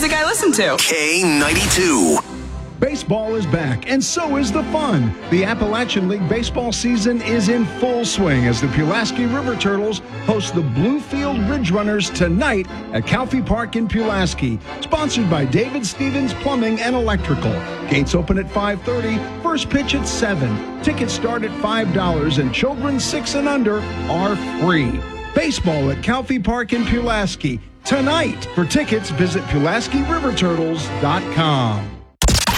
music I listen to. K92. Baseball is back, and so is the fun. The Appalachian League baseball season is in full swing as the Pulaski River Turtles host the Bluefield Ridge Runners tonight at Calfee Park in Pulaski. Sponsored by David Stevens Plumbing and Electrical. Gates open at 5:30, first pitch at 7. Tickets start at $5, and children 6 and under are free. Baseball at Calfee Park in Pulaski tonight. For tickets, visit PulaskiRiverTurtles.com.